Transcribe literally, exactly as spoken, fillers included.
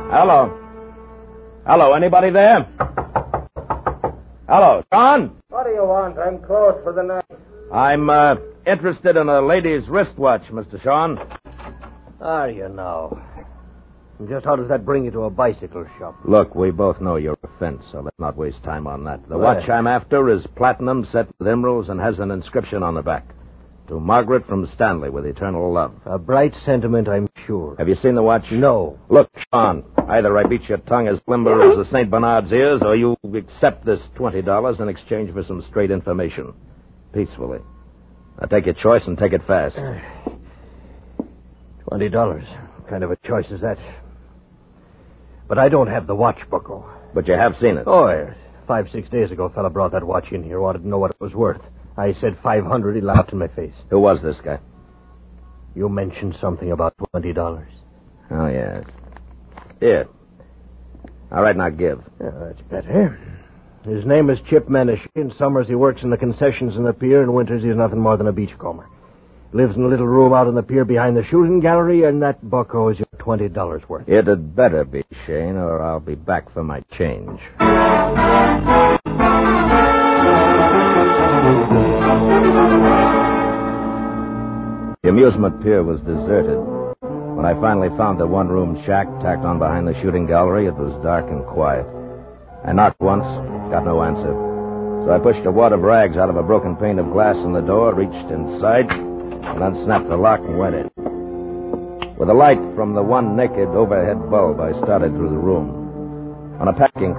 Hello. Hello, anybody there? Hello, John? What do you want? I'm closed for the night. I'm, uh, interested in a lady's wristwatch, Mister Sean. Are you now? Just how does that bring you to a bicycle shop? Look, we both know your offense, so let's not waste time on that. The watch I'm after is platinum, set with emeralds, and has an inscription on the back. To Margaret from Stanley with eternal love. A bright sentiment, I'm sure. Have you seen the watch? No. Look, Sean, either I beat your tongue as limber as the Saint Bernard's ears, or you accept this twenty dollars in exchange for some straight information. Peacefully. Now take your choice and take it fast. Twenty dollars. What kind of a choice is that? But I don't have the watch, Bucko. But you have seen it. Oh, yes. Five, six days ago, a fella brought that watch in here, wanted to know what it was worth. I said five hundred. He laughed in my face. Who was this guy? You mentioned something about twenty dollars. Oh, yes. Here. All right, now give. Yeah, that's better. His name is Chip Menashe. In summers, he works in the concessions in the pier. In winters, he's nothing more than a beachcomber. Lives in a little room out in the pier behind the shooting gallery, and that bucko is your twenty dollars worth. It had better be, Shane, or I'll be back for my change. The amusement pier was deserted. When I finally found the one-room shack tacked on behind the shooting gallery, it was dark and quiet. I knocked once, got no answer. So I pushed a wad of rags out of a broken pane of glass in the door, reached inside, and unsnapped the lock and went in. With a light from the one naked overhead bulb, I started through the room. On a packing